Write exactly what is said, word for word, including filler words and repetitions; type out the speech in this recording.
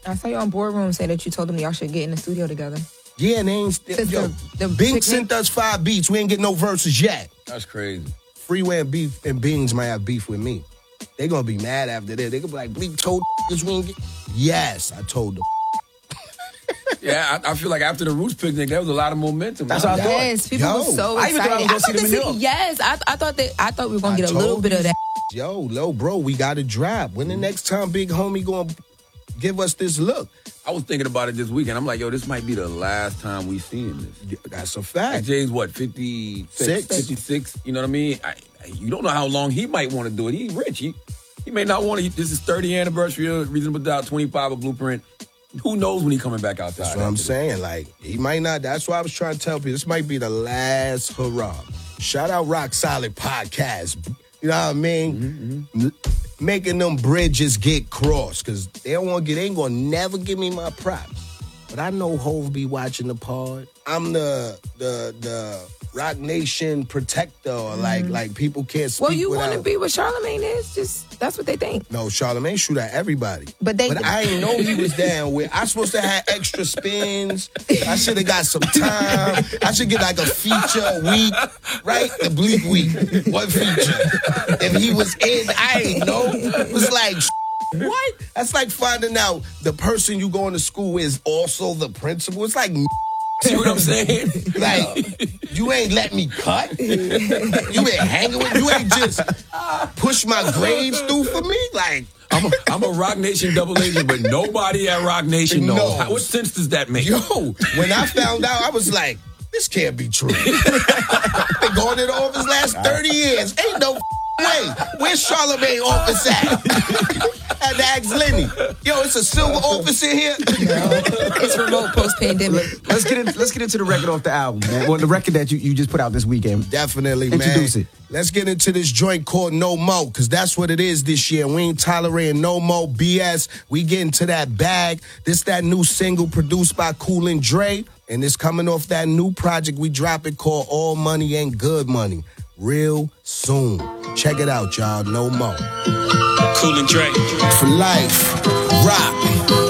I saw you on Boardroom say that you told them y'all should get in the studio together. Yeah, and they ain't still. Yo, the, the Bink sent us five beats. We ain't get no verses yet. That's crazy. Freeway and Beef and Beans might have beef with me. They gonna be mad after that. They gonna be like, Bleak told this we ain't get. Yes, I told them. Yeah, I, I feel like after the Roots picnic, there was a lot of momentum. That's what I thought. Yes, people Yo, were so I even excited. thought I was I thought gonna see the them in city, yes, I, I thought that I thought we were gonna I get a little told bit of that. Yo, little bro, we got to drop. When the next time Big Homie gonna give us this look? I was thinking about it this weekend. I'm like, yo, this might be the last time we seen this. Yeah, that's a Like fact. Jay's what, fifty-six? Six. fifty-six, you know what I mean? I, you don't know how long he might want to do it. He's rich. He he may not want to. This is thirtieth anniversary of Reasonable Doubt, twenty-five of Blueprint. Who knows when he coming back outside? That's what I'm saying. Like, he might not. That's why I was trying to tell people. This might be the last hurrah. Shout out Rock Solid Podcast. You know what I mean? Mm-hmm. Making them bridges get crossed. Because they don't want to get, they ain't going to never give me my props. But I know Hov be watching the pod. I'm the the the Rock Nation protector. Or like, mm-hmm. like people can't speak Well, you without... want to be what Charlamagne is. Just, that's what they think. No, Charlamagne shoot at everybody. But they, but I didn't know he was down with. I supposed to have extra spins. I should have got some time. I should get like a feature a week, right? The Bleak week, one feature. If he was in, I ain't know. It was like, what? That's like finding out the person you going to school with is also the principal. It's like, see what I'm saying? like, you ain't let me cut. You ain't hanging with. You ain't just push my grades through for me. Like, I'm a, I'm a Rock Nation double agent, but nobody at Rock Nation knows. knows. How, what sense does that make? Yo, when I found out, I was like, this can't be true. Been going in the office last thirty years. Ain't no way. Where's Charlamagne office at? I had to ask Lenny. Yo, it's a silver office in here. It's remote post-pandemic. Let's get in, let's get into the record off the album, man. Well, the record that you, you just put out this weekend. Definitely, Introduce man. it. Let's get into this joint called No Mo, because that's what it is this year. We ain't tolerating no more B S. We get into that bag. This that new single produced by Cool and Dre, and it's coming off that new project we dropping called All Money Ain't Good Money. Real soon. Check it out, y'all. No Mo. Cool and Dre. For life. Rock.